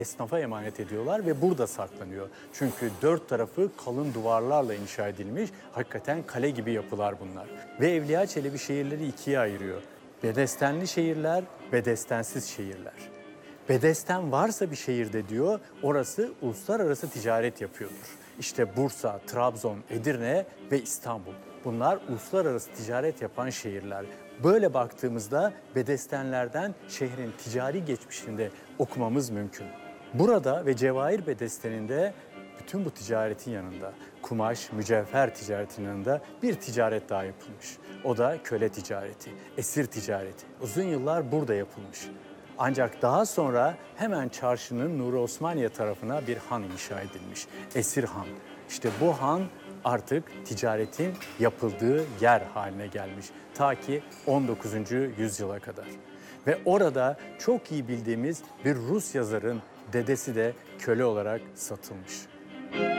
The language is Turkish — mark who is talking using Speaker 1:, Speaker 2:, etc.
Speaker 1: esnafa emanet ediyorlar ve burada saklanıyor. Çünkü dört tarafı kalın duvarlarla inşa edilmiş, hakikaten kale gibi yapılar bunlar. Ve Evliya Çelebi şehirleri ikiye ayırıyor. Bedestenli şehirler, bedestensiz şehirler. Bedesten varsa bir şehirde diyor, orası uluslararası ticaret yapıyordur. İşte Bursa, Trabzon, Edirne ve İstanbul. Bunlar uluslararası ticaret yapan şehirler. Böyle baktığımızda bedestenlerden şehrin ticari geçmişini de okumamız mümkün. Burada ve Cevahir Bedesteni'nde bütün bu ticaretin yanında, kumaş, mücevher ticaretinin yanında bir ticaret daha yapılmış. O da köle ticareti, esir ticareti. Uzun yıllar burada yapılmış. Ancak daha sonra hemen çarşının Nuri Osmaniye tarafına bir han inşa edilmiş. Esir Han. İşte bu han artık ticaretin yapıldığı yer haline gelmiş. Ta ki 19. yüzyıla kadar. Ve orada çok iyi bildiğimiz bir Rus yazarın dedesi de köle olarak satılmış.